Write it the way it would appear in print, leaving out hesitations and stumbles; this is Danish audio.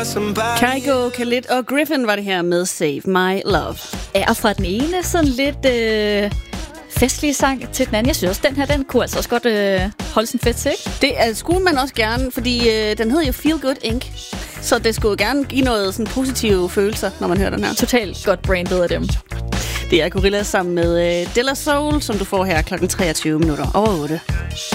Kygo, Khalid og Griffin var det her med Save My Love. Og fra den ene sådan lidt festlige sang til den anden. Jeg synes også, den kunne altså også godt holde sådan fedt til, ikke? Det skulle man også gerne, fordi den hedder jo Feel Good Inc. Så det skulle gerne give noget sådan positive følelser, når man hører den her. Totalt godt brandet af dem. Det er Gorillaz sammen med De La Soul, som du får her kl. 23:08.